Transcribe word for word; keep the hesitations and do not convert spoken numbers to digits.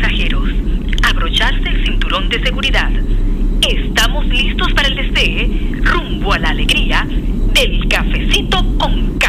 pasajeros, abrocharse el cinturón de seguridad. Estamos listos para el despegue rumbo a la alegría